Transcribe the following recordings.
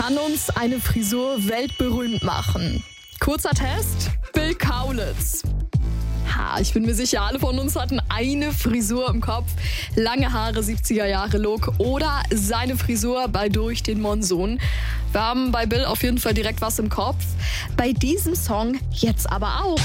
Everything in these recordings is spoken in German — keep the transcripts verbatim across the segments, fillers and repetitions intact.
kann uns eine Frisur weltberühmt machen? Kurzer Test, Bill Kaulitz. Ha, ich bin mir sicher, alle von uns hatten eine Frisur im Kopf. Lange Haare, siebziger-Jahre-Look oder seine Frisur bei Durch den Monsun. Wir haben bei Bill auf jeden Fall direkt was im Kopf. Bei diesem Song jetzt aber auch.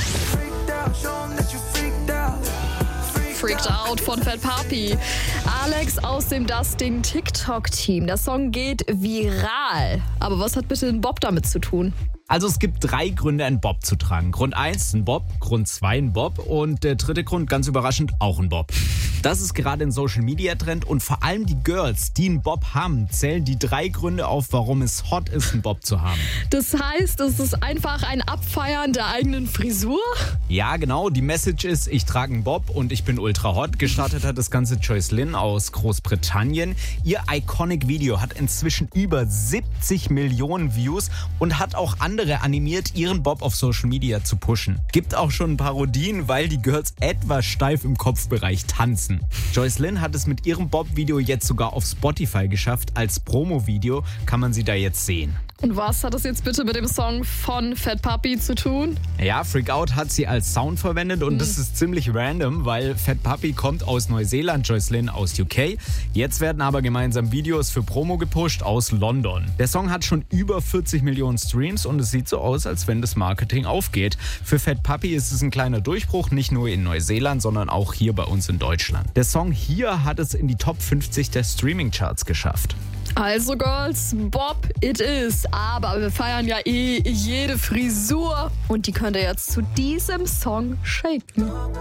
Freaked Out von Fat Papi. Alex aus dem Dustin TikTok-Team. Der Song geht viral. Aber was hat bitte ein Bob damit zu tun? Also es gibt drei Gründe, einen Bob zu tragen. Grund eins, ein Bob. Grund zwei, ein Bob. Und der dritte Grund, ganz überraschend, auch ein Bob. Das ist gerade ein Social-Media-Trend und vor allem die Girls, die einen Bob haben, zählen die drei Gründe auf, warum es hot ist, einen Bob zu haben. Das heißt, es ist einfach ein Abfeiern der eigenen Frisur? Ja, genau. Die Message ist, ich trage einen Bob und ich bin ultra hot. Gestartet hat das Ganze Joyce Lynn aus Großbritannien. Ihr Iconic-Video hat inzwischen über siebzig Millionen Views und hat auch andere animiert, ihren Bob auf Social Media zu pushen. Gibt auch schon Parodien, weil die Girls etwas steif im Kopfbereich tanzen. Joyce Lynn hat es mit ihrem Bob-Video jetzt sogar auf Spotify geschafft. Als Promo-Video kann man sie da jetzt sehen. Und was hat das jetzt bitte mit dem Song von Fat Papi zu tun? Ja, Freak Out hat sie als Sound verwendet und mhm. das ist ziemlich random, weil Fat Papi kommt aus Neuseeland, Joyce Lynn aus U K. Jetzt werden aber gemeinsam Videos für Promo gepusht aus London. Der Song hat schon über vierzig Millionen Streams und es sieht so aus, als wenn das Marketing aufgeht. Für Fat Papi ist es ein kleiner Durchbruch, nicht nur in Neuseeland, sondern auch hier bei uns in Deutschland. Der Song hier hat es in die Top fünfzig der Streaming-Charts geschafft. Also Girls, Bob it is. Aber wir feiern ja eh jede Frisur. Und die könnt ihr jetzt zu diesem Song shaken.